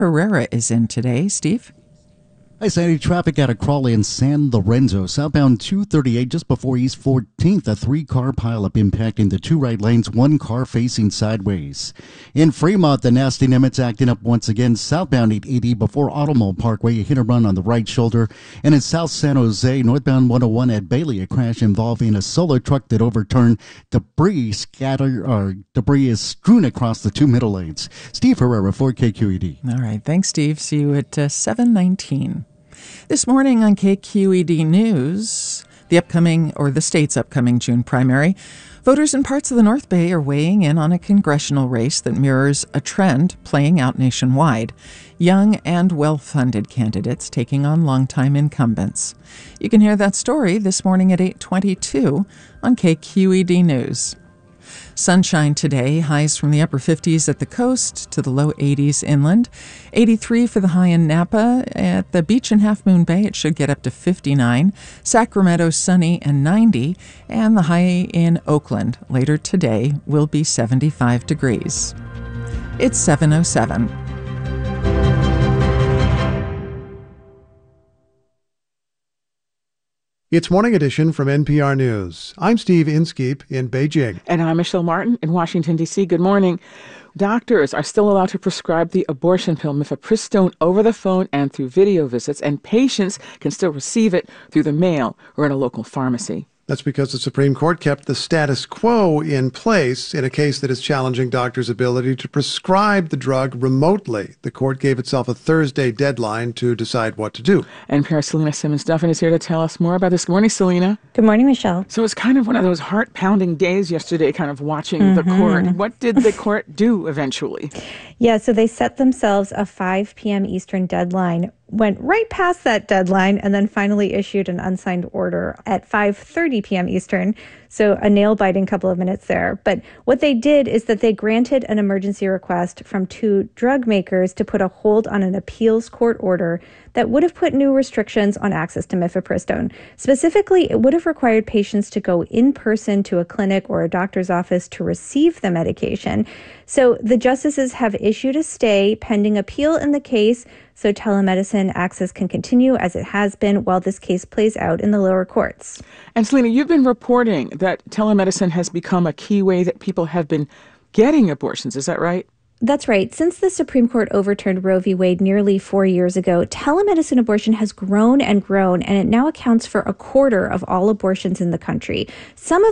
Herrera is in today. Steve? Hi, Sandy. Traffic out of Crawley and San Lorenzo. Southbound 238 just before East 14th. A 3-car pileup impacting the 2 right lanes, 1 car facing sideways. In Fremont, the nasty Nimitz acting up once again. Southbound 880 before Automall Parkway. A hit and run on the right shoulder. And in South San Jose, northbound 101 at Bailey, a crash involving a solar truck that overturned. Debris is strewn across the 2 middle lanes. Steve Herrera for KQED. All right. Thanks, Steve. See you at 7:19. This morning on KQED News, the state's upcoming June primary, voters in parts of the North Bay are weighing in on a congressional race that mirrors a trend playing out nationwide. Young and well-funded candidates taking on longtime incumbents. You can hear that story this morning at 8:22 on KQED News. Sunshine today, highs from the upper 50s at the coast to the low 80s inland. 83 for the high in Napa. At the beach in Half Moon Bay, it should get up to 59. Sacramento, sunny and 90. And the high in Oakland later today will be 75 degrees. It's 7:07. It's Morning Edition from NPR News. I'm Steve Inskeep in Beijing. And I'm Michelle Martin in Washington, D.C. Good morning. Doctors are still allowed to prescribe the abortion pill mifepristone over the phone and through video visits, and patients can still receive it through the mail or at a local pharmacy. That's because the Supreme Court kept the status quo in place in a case that is challenging doctors' ability to prescribe the drug remotely. The court gave itself a Thursday deadline to decide what to do. NPR's Selena Simmons-Duffin is here to tell us more about this. Good morning, Selena. Good morning, Michelle. So it's kind of one of those heart-pounding days yesterday, kind of watching the court. What did the court do eventually? Yeah, so they set themselves a 5 p.m. Eastern deadline, went right past that deadline, and then finally issued an unsigned order at 5:30 p.m. Eastern. So a nail-biting couple of minutes there. But what they did is that they granted an emergency request from 2 drug makers to put a hold on an appeals court order that would have put new restrictions on access to mifepristone. Specifically, it would have required patients to go in person to a clinic or a doctor's office to receive the medication. So the justices have issued a stay pending appeal in the case, so telemedicine access can continue as it has been while this case plays out in the lower courts. And Selena, you've been reporting that telemedicine has become a key way that people have been getting abortions. Is that right? That's right. Since the Supreme Court overturned Roe v. Wade nearly 4 years ago, telemedicine abortion has grown, and it now accounts for a quarter of all abortions in the country. Some of